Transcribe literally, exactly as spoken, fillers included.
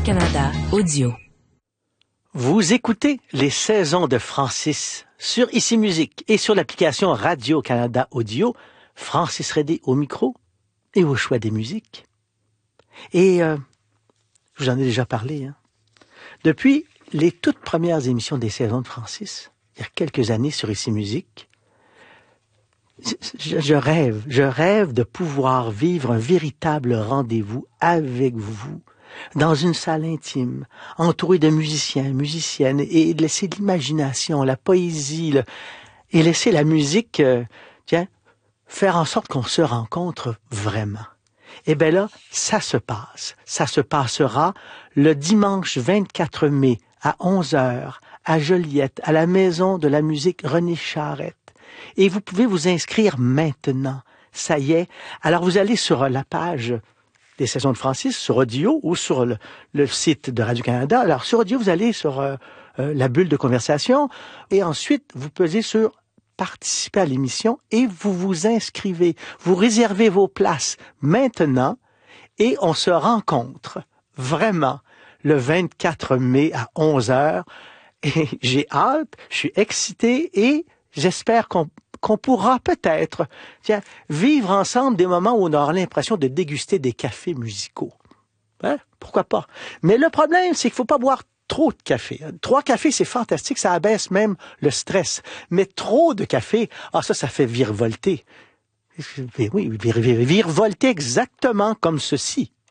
Radio-Canada Audio. Vous écoutez les saisons de Francis sur Ici Musique et sur l'application Radio-Canada Audio. Francis Redé au micro et au choix des musiques. Et euh, je vous en ai déjà parlé. Hein. Depuis les toutes premières émissions des saisons de Francis, il y a quelques années sur Ici Musique, je, je rêve, je rêve de pouvoir vivre un véritable rendez-vous avec vous, dans une salle intime, entouré de musiciens, musiciennes, et de laisser l'imagination, la poésie, le, et laisser la musique, euh, tiens, faire en sorte qu'on se rencontre vraiment. Eh bien là, ça se passe. Ça se passera le dimanche vingt-quatre mai à onze heures à Joliette, à la Maison de la musique René Charette. Et vous pouvez vous inscrire maintenant. Ça y est. Alors vous allez sur la page des saisons de Francis, sur Audio ou sur le, le site de Radio-Canada. Alors sur Audio, vous allez sur euh, euh, la bulle de conversation et ensuite vous pesez sur participer à l'émission et vous vous inscrivez. Vous réservez vos places maintenant et on se rencontre vraiment le vingt-quatre mai à onze heures. Et j'ai hâte, je suis excité et j'espère qu'on, qu'on pourra peut-être tiens, vivre ensemble des moments où on aura l'impression de déguster des cafés musicaux. Hein? Pourquoi pas? Mais le problème, c'est qu'il ne faut pas boire trop de café. Trois cafés, c'est fantastique, ça abaisse même le stress. Mais trop de café, ah ça, ça fait virevolter. Oui, virevolter exactement comme ceci.